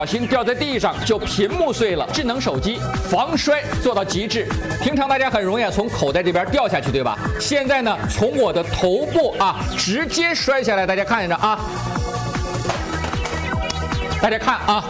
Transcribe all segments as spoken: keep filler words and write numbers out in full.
小心掉在地上就屏幕碎了。智能手机防摔做到极致，平常大家很容易从口袋这边掉下去，对吧？现在呢，从我的头部啊直接摔下来，大家看着啊，大家看啊，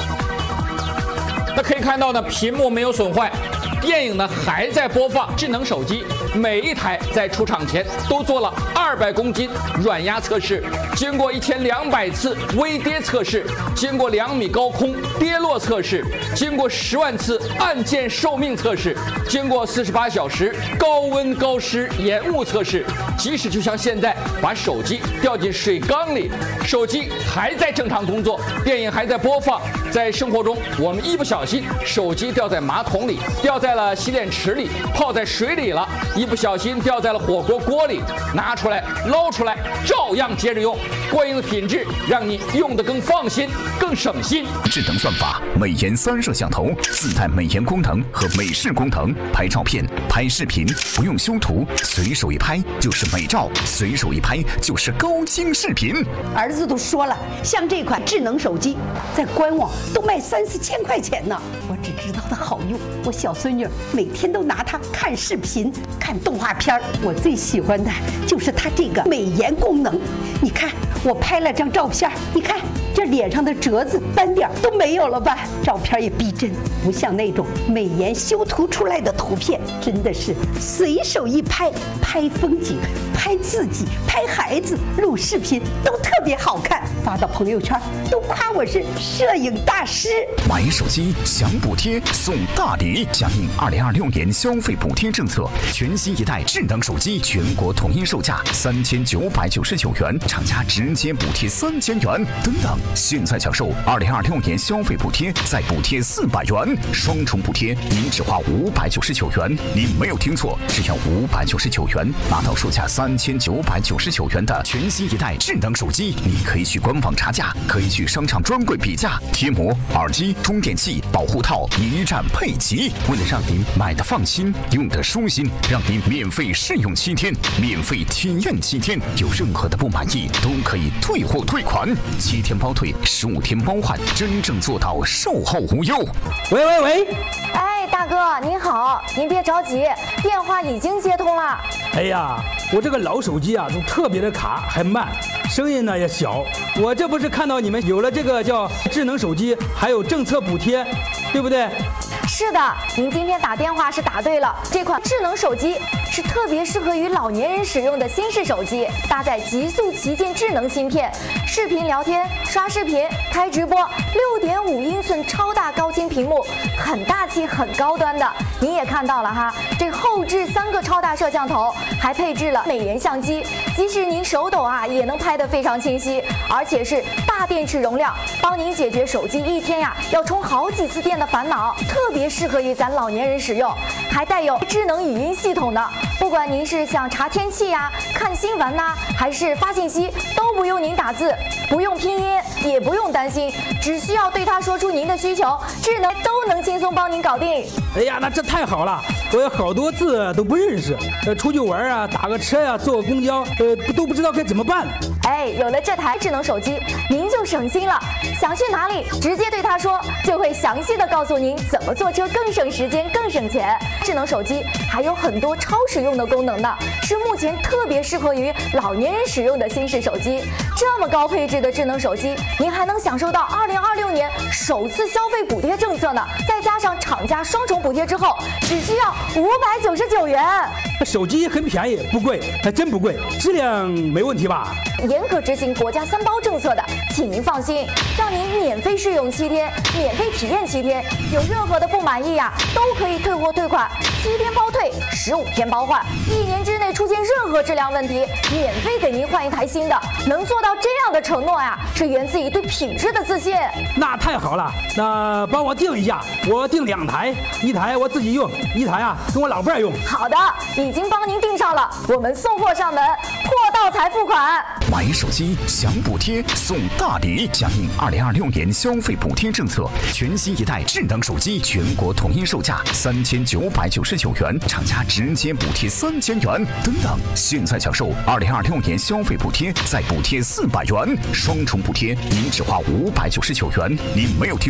那可以看到呢，屏幕没有损坏。电影呢还在播放，智能手机每一台在出厂前都做了二百公斤软压测试，经过一千两百次微跌测试，经过两米高空跌落测试，经过十万次按键寿命测试，经过四十八小时高温高湿延误测试。即使就像现在把手机掉进水缸里，手机还在正常工作，电影还在播放。在生活中，我们一不小心手机掉在马桶里，掉在了洗脸池里，泡在水里了，一不小心掉在了火锅锅里，拿出来捞出来，照样接着用，过硬的品质让你用得更放心更省心。 智能算法美颜三摄像头自带美颜功能和美视功能，拍照片拍视频不用修图，随手一拍就是美照，随手一拍就是高清视频。 儿子都说了，像这款智能手机在官网都卖三四千块钱呢，我只知道它好用，我小孙女每天都拿它看视频看动画片，我最喜欢的就是它这个美颜功能。你看我拍了张照片，你看这脸上的褶子斑点都没有了吧，照片也逼真，不像那种美颜修图出来的图片，真的是随手一拍，拍风景拍自己拍孩子录视频都特别好看，发到朋友圈都夸我是摄影大师。 买手机享补贴送大礼，响应二零二六年消费补贴政策，全新一代智能手机全国统一售价三千九百九十九元，厂家直接补贴三千元。等等，现在享受二零二六年消费补贴，再补贴四百元，双重补贴，您只花五百九十九元。您没有听错，只要五百九十九元拿到售价三千九百九十九元的全新一代智能手机。你可以去官网查价，可以去商场专柜比价，贴膜、耳机、充电器、保护套一站配齐。为了让您买的放心，用的舒心，让您免费试用七天，免费体验七天，有任何的不满意都可以退货退款，七天包退，十五天包换，真正做到售后无忧。 喂喂喂， 哎，大哥您好，您别着急，电话已经接通了。 哎呀，我这个老手机啊，都特别的卡，还慢，声音呢也小。我这不是看到你们有了这个叫智能手机，还有政策补贴，对不对？ 是的，您今天打电话是答对了。这款智能手机是特别适合于老年人使用的新式手机，搭载极速旗舰智能芯片，视频聊天、刷视频、开直播，六点五英寸超大高清屏幕，很大气、很高端的。您也看到了哈，这后置三个超大摄像头，还配置了美颜相机，即使您手抖啊，也能拍得非常清晰，而且是大电池容量，帮您解决手机一天呀要充好几次电的烦恼，特别适合于咱老年人使用，还带有智能语音系统的。不管您是想查天气呀、看新闻呐、啊，还是发信息，都不用您打字，不用拼音，也不用担心，只需要对它说出您的需求，智能都能轻松帮您搞定。 哎呀，那这太好了！我有好多字都不认识，呃，出去玩啊，打个车呀、啊，坐个公交，呃，都不知道该怎么办。 哎，有了这台智能手机，您就省心了。想去哪里，直接对它说，就会详细的告诉您怎么坐车更省时间、更省钱。智能手机还有很多超实用的功能呢，是目前特别适合于老年人使用的新式手机。这么高配置的智能手机，您还能享受到二零二六年首次消费补贴政策呢，再加上厂家双重补贴之后，只需要五百九十九元。 手机很便宜，不贵，还真不贵，质量没问题吧？ 严格执行国家三包政策的，请您放心，让您免费试用七天，免费体验七天，有任何的不满意呀、啊，都可以退货退款，七天包退，十五天包换，一年之内出现任何质量问题，免费给您换一台新的。能做到这样的承诺呀、啊，是源自于对品质的自信。 那太好了，那帮我订一下，我订两台，一台我自己用，一台啊跟我老伴儿用。 好的，已经帮您订上了，我们送货上门，货到才付款。 买手机享补贴送大礼，响应二零二六年消费补贴政策，全新一代智能手机全国统一售价三千九百九十九元，厂家直接补贴三千元。等等，现在享受二零二六年消费补贴，再补贴四百元，双重补贴，您只花五百九十九元。您没有听